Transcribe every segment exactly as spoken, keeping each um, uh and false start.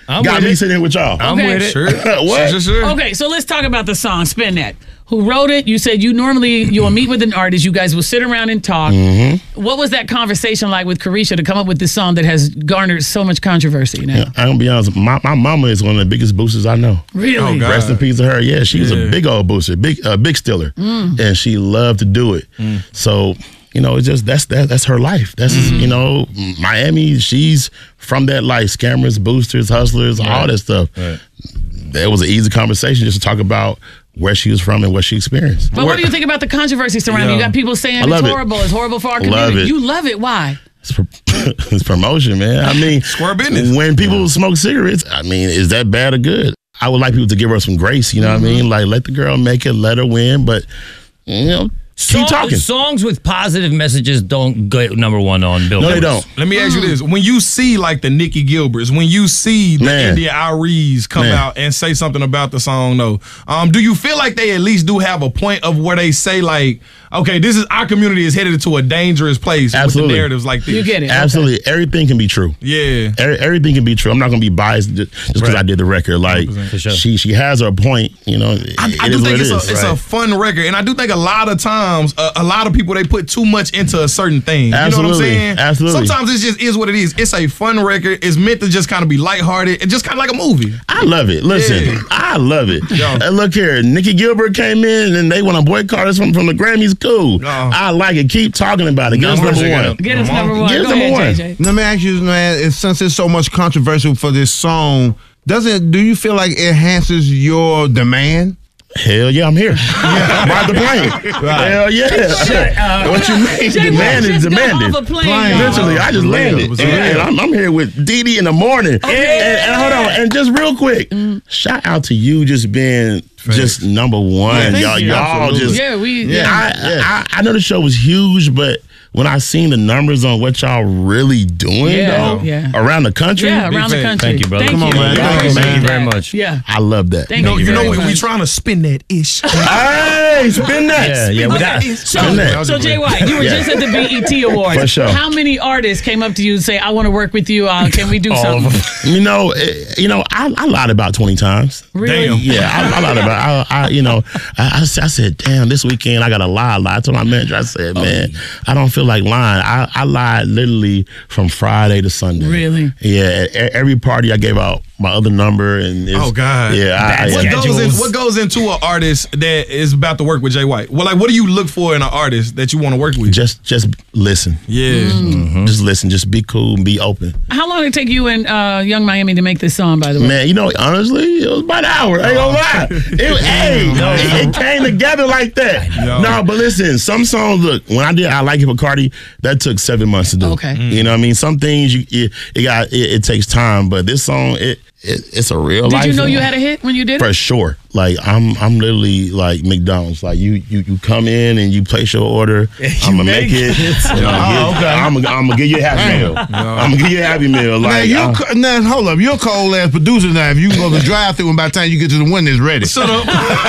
I'm got with me it. sitting here with y'all. I'm Okay. with it. Sure. What? Sure, sure, sure. Okay, so let's talk about the song "Spin That." Who wrote it? You said you normally you'll meet with an artist. You guys will sit around and talk. Mm-hmm. What was that conversation like with Caresha to come up with this song that has garnered so much controversy now? I'm gonna be honest. My, my mama is one of the biggest boosters I know. Really? Oh, God. Rest in peace to her. Yeah, she was Yeah. a big old booster, big uh, big stiller, Mm. and she loved to do it. So you know, it's just that's that, that's her life. That's you know, Miami. She's from that life. Scammers, boosters, hustlers, all that stuff. Right. It was an easy conversation just to talk about where she was from and what she experienced. But what do you think about the controversy surrounding? Yeah. You got people saying I it's love it. horrible. It's horrible for our Love community. it. You love it. Why? It's, pro- it's promotion, man. I mean, Square business. when people smoke cigarettes, I mean, is that bad or good? I would like people to give her some grace. You know what I mean? Like, let the girl make it, let her win, but you know, keep Song- talking. Songs with positive messages don't go number one on Billboard. No, they don't. Let me ask you this: when you see like the Nikki Gilberts, when you see the Man. India Iries come Man. out and say something about the song, though, um, do you feel like they at least do have a point of where they say like, okay, this is our community is headed to a dangerous place Absolutely. with the narratives like this? You get it. Absolutely. Everything can be true. Yeah. Every- Everything can be true. I'm not going to be biased just because Right. I did the record. Like, For sure. she she has her point. You know, it, I, I it do is what think it it's, is. a, it's a fun record, and I do think a lot of times, uh, a lot of people they put too much into a certain thing. You know what I'm Absolutely. saying? Absolutely. Sometimes it just is what it is. It's a fun record. It's meant to just kind of be lighthearted and just kind of like a movie. I love it. Listen, Yeah. I love it. Yeah. And look here, Nikki Gilbert came in and they want to boycott us from, from the Grammys. Cool. Yeah. I like it. Keep talking about it. Give us No, number check it one. out. Get us Come on. number one. Give us Go number ahead, one. J J. Let me ask you, man, if, since there's so much controversy for this song, does it, do you feel like it enhances your demand? Hell yeah, I'm here. Ride the plane. Hell yeah. What you mean? Jay Demand West is just got demanded. off a plane, Plane. y'all. Literally, I just landed. It was And, real. and I'm, I'm here with Dee Dee in the morning. Okay. And, and hold on, and just real quick, shout out to you just being just number one. Thank y'all, you. y'all Absolutely. just. Yeah, we. Yeah. I, I I know the show was huge, but when I seen the numbers on what y'all really doing Yeah, though yeah. around the country, Yeah, around the fan. country. Thank you, brother. Thank Come you. on, man. We Thank you, appreciate man. Thank you very that. much. Yeah. I love that. Thank You know, you you know very what? We much. trying to spin that ish. Hey, spin that. Yeah, yeah, we got. Spin So, that. so Jay White, you were Yeah. just at the B E T Awards. For sure. How many artists came up to you and say, "I want to work with you. Uh, can we do All of something?" them. You know, eh, you know, I, I lied about twenty times. Really? Damn. Yeah, I, I lied about. I, I you know, I, I, s- I said, damn, this weekend I got to lie. lie. I told my manager, I said, man, I don't feel like lying. I, I lied literally from Friday to Sunday. Really? Yeah. At, at every party, I gave out my other number, and it's, Oh, God. yeah. I, I, What yeah. goes, in, Schedules. what goes into an artist that is about to work with Jay White? Well, like, what do you look for in an artist that you want to work with? Just just listen. Yeah. Mm-hmm. Just listen. Just be cool and be open. How long did it take you and uh, Young Miami to make this song? By the way, Man, you know, honestly, it was about an hour. I ain't gonna lie. It, hey, it, it came together like that. Yo. No, but listen, some songs, look, when I did I Like It for Cardi, that took seven months to do. Okay. You know what I mean? Some things, you it, it got, it, it takes time, but this song, it, it it's a real did life you know song. you had a hit when you did For it? sure. Like I'm I'm literally like McDonald's. Like you you, you come in and you place your order. I'm gonna make it. You know, Oh, get- okay. I'm gonna I'm gonna give you a happy meal. I'm gonna give you a happy meal. Now, Like you uh, co- now, hold up. You're a cold ass producer now. If you can go to the drive through and by the time you get to the window, it's ready. Shut up.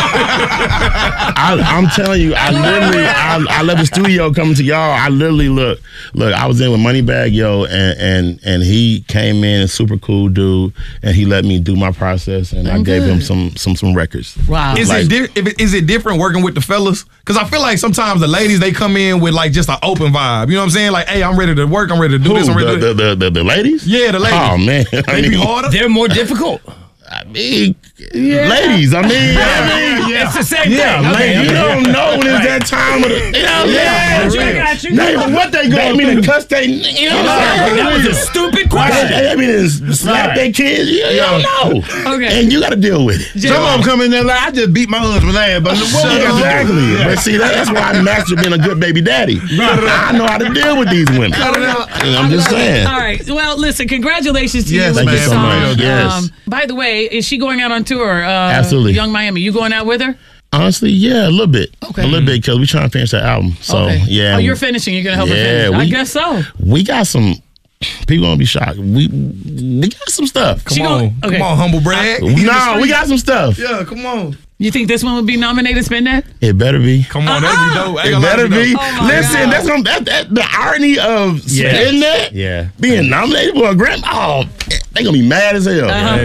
I, I'm telling you, I literally, I, I left the studio coming to y'all. I literally look, look. I was in with Moneybag Yo, and and and he came in, a super cool dude, and he let me do my process, and I gave him some some some records. Wow. Is Like- it di- if it, is it different working with the fellas? Because I feel like sometimes the ladies they come in with like just an open vibe. You know what I'm saying? Like, hey, I'm ready to work. I'm ready to do Who, this. I'm ready the, to the, the, the, the ladies? Yeah, the ladies. Oh man, I They be mean, harder. They're more difficult. I mean, ladies. I mean, I mean, It's the same yeah, thing. Okay, ladies. You okay. don't know when it's that time of the. You know, Yeah, yeah, I got you. They, what they going me to cuss they. You know, That was a stupid question. I mean, it's slap Right. their kids. You, you don't know. Okay. And you got to deal with it. Some of them come in there like, I just beat my husband's ass, but what we got to do? Exactly. But see, that, that's why I mastered being a good baby daddy. I know how to deal with these women. And I'm just saying. All right. Well, listen. Congratulations to Yes, you with man. this Thank you song. so much. Yes. Um, by the way, is she going out on tour? Uh, Absolutely. Young Miami. You going out with her? Honestly, yeah, a little bit. Okay. A little bit because we're trying to finish that album. So, okay. yeah. Oh, you're finishing. You're gonna help her Yeah, finish. I we- guess so. We got some. People gonna be shocked. We we got some stuff. Come She on, gon- okay. come on, humble brag. Get in the No, we street. got some stuff. Yeah, come on. You think this one would be nominated? Spin that. It better be. Come on, that'd be dope. I ain't It gonna lie, better that'd be. dope. Oh my Listen, God. that's gonna that, that the irony of Yeah. spitting that. Yeah. Being nominated for a Grammy. Oh, they gonna be mad as hell. Uh-huh.